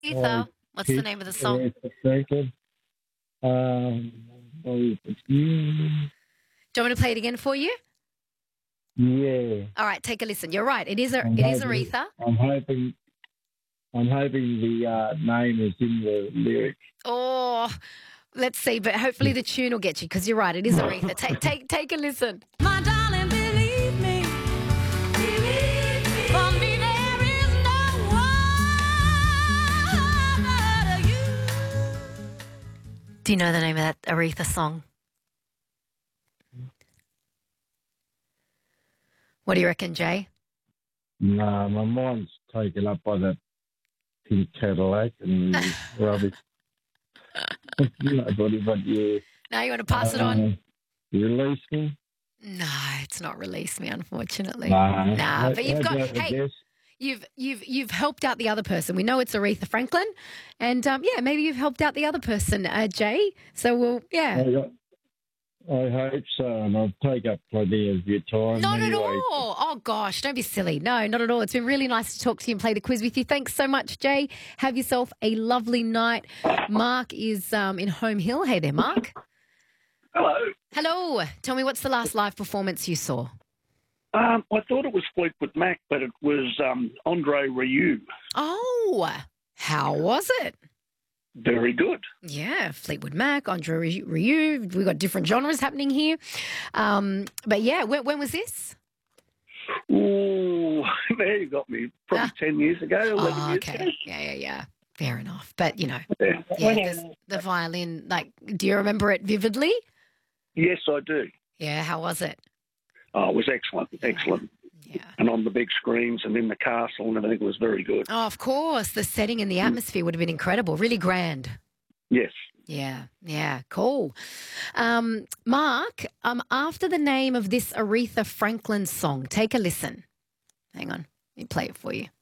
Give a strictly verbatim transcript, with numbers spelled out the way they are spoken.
Hi, Aretha, what's the Kit. name of the song? Aretha Franklin. Um, oh, it's you. Do you want me to play it again for you? Yeah. All right, take a listen. You're right. It is a, I'm it is hoping. Aretha. I'm hoping. I'm hoping the uh, name is in the lyric. Oh, let's see. But hopefully the tune will get you because you're right. It is Aretha. Take take take a listen. My darling, believe me. Believe me. For me there is no one but you. Do you know the name of that Aretha song? What do you reckon, Jay? Nah, my mind's taken up by that pink Cadillac and rubbish. Nobody but you. Now you want to pass it on? Uh, you release me? No, it's not Release Me, unfortunately. Nah. Nah, How- but you've how'd got you have a hey, guess? you've you've you've helped out the other person. We know it's Aretha Franklin, and um, yeah, maybe you've helped out the other person, uh, Jay. So we'll yeah. I, got- I hope so, and I'll take up plenty of your time. Not at anyway. all. Oh, gosh, don't be silly. No, not at all. It's been really nice to talk to you and play the quiz with you. Thanks so much, Jay. Have yourself a lovely night. Mark is um, in Home Hill. Hey there, Mark. Hello. Hello. Tell me, what's the last live performance you saw? Um, I thought it was Fleetwood Mac, but it was um, Andre Rieu. Oh, how was it? Very good. Yeah, Fleetwood Mac, Andre Rieu. We've got different genres happening here. Um, but yeah, when, when was this? Ooh, there you got me. Probably Ah. ten years ago, eleven Oh, years okay. ago. Yeah, yeah, yeah. Fair enough. But, you know, Yeah. yeah, there's the violin, like, do you remember it vividly? Yes, I do. Yeah, how was it? Oh, it was excellent, excellent. Yeah. And on the big screens and in the castle and everything, it was very good. Oh, of course. The setting and the atmosphere would have been incredible. Really grand. Yes. Yeah, yeah, cool. Um, Mark, um, after the name of this Aretha Franklin song, take a listen. Hang on, let me play it for you.